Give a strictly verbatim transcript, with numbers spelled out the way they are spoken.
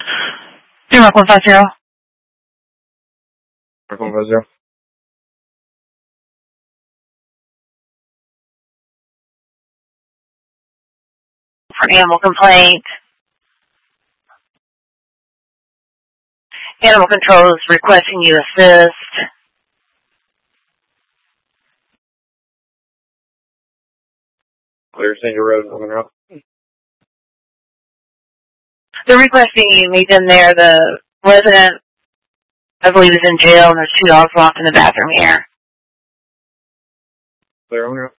Three Mark one five zero. Mark one five zero. For animal complaint. Animal control is requesting you assist. Clear Senior Road, coming up. They're requesting you meet them there. The resident, I believe, is in jail, and there's two dogs locked in the bathroom here. Clear, on up.